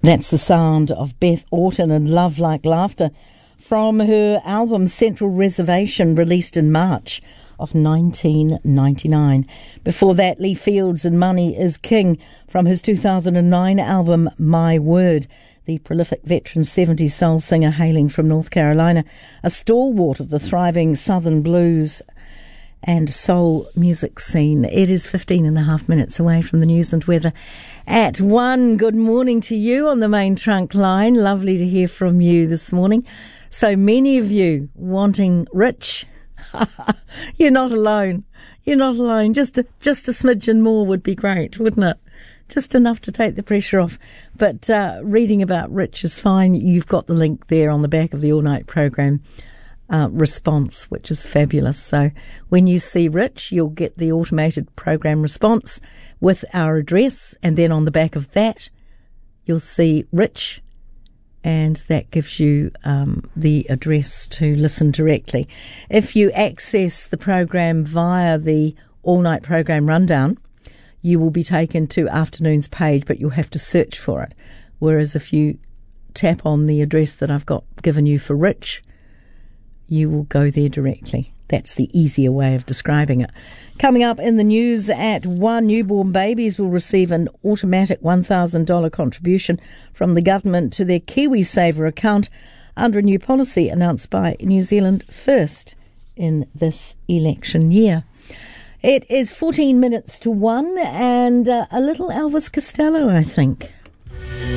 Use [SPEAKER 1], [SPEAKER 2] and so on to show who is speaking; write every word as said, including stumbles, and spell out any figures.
[SPEAKER 1] That's the sound of Beth Orton and Love Like Laughter from her album Central Reservation, released in March of nineteen ninety-nine. Before that, Lee Fields and Money is King from his two thousand nine album My Word. The prolific veteran seventies soul singer hailing from North Carolina, a stalwart of the thriving Southern blues and soul music scene. It is fifteen and a half minutes away from the news and weather at one. Good morning to you on the main trunk line. Lovely to hear from you this morning. So many of you wanting rich. You're not alone. You're not alone. Just a, just a smidgen more would be great, wouldn't it? Just enough to take the pressure off. But uh, reading about rich is fine. You've got the link there on the back of the all-night program uh, response, which is fabulous. So when you see rich, you'll get the automated program response with our address, and then on the back of that, you'll see rich, and that gives you um, the address to listen directly. If you access the program via the all-night program rundown, you will be taken to afternoon's page, but you'll have to search for it. Whereas if you tap on the address that I've got given you for Rich, you will go there directly. That's the easier way of describing it. Coming up in the news at one, newborn babies will receive an automatic one thousand dollars contribution from the government to their KiwiSaver account under a new policy announced by New Zealand First in this election year. It is fourteen minutes to one, and uh, a little Elvis Costello, I think.